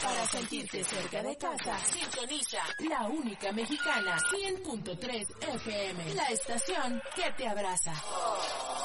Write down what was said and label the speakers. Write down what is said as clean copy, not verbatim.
Speaker 1: Para sentirte cerca de casa, sintoniza la única mexicana 100.3 FM, la estación que te abraza.